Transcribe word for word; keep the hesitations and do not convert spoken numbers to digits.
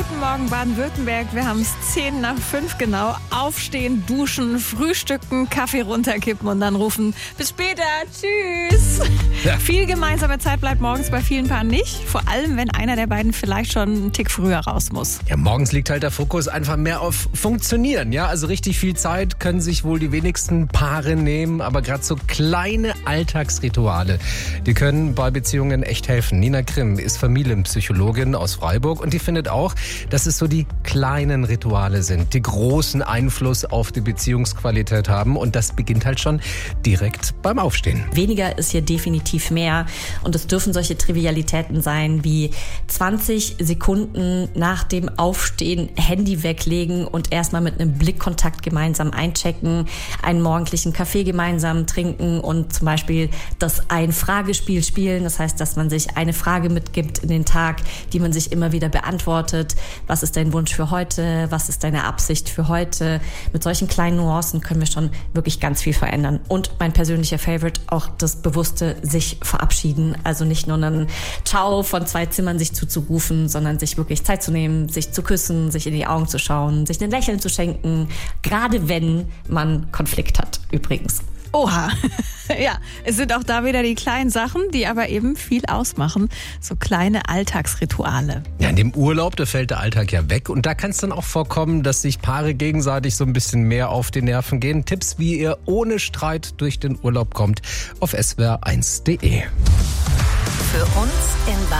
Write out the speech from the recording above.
Guten Morgen Baden-Württemberg. Wir haben es zehn nach fünf genau. Aufstehen, duschen, frühstücken, Kaffee runterkippen und dann rufen, bis später, tschüss. Ja. Viel gemeinsame Zeit bleibt morgens bei vielen Paaren nicht. Vor allem, wenn einer der beiden vielleicht schon einen Tick früher raus muss. Ja, morgens liegt halt der Fokus einfach mehr auf Funktionieren. Ja, also richtig viel Zeit können sich wohl die wenigsten Paare nehmen. Aber gerade so kleine Alltagsrituale, die können bei Beziehungen echt helfen. Nina Grimm ist Familienpsychologin aus Freiburg und die findet auch, dass es so die kleinen Rituale sind, die großen Einfluss auf die Beziehungsqualität haben. Und das beginnt halt schon direkt beim Aufstehen. Weniger ist hier definitiv mehr. Und es dürfen solche Trivialitäten sein wie zwanzig Sekunden nach dem Aufstehen Handy weglegen und erstmal mit einem Blickkontakt gemeinsam einchecken, einen morgendlichen Kaffee gemeinsam trinken und zum Beispiel das Ein-Fragespiel spielen. Das heißt, dass man sich eine Frage mitgibt in den Tag, die man sich immer wieder beantwortet. Was ist dein Wunsch für heute? Was ist deine Absicht für heute? Mit solchen kleinen Nuancen können wir schon wirklich ganz viel verändern. Und mein persönlicher Favorite, auch das bewusste sich verabschieden. Also nicht nur einen Ciao von zwei Zimmern sich zuzurufen, sondern sich wirklich Zeit zu nehmen, sich zu küssen, sich in die Augen zu schauen, sich ein Lächeln zu schenken. Gerade wenn man Konflikt hat, übrigens. Oha, ja, es sind auch da wieder die kleinen Sachen, die aber eben viel ausmachen. So kleine Alltagsrituale. Ja, in dem Urlaub, da fällt der Alltag ja weg. Und da kann es dann auch vorkommen, dass sich Paare gegenseitig so ein bisschen mehr auf die Nerven gehen. Tipps, wie ihr ohne Streit durch den Urlaub kommt, auf s w r eins punkt d e. Für uns in Baden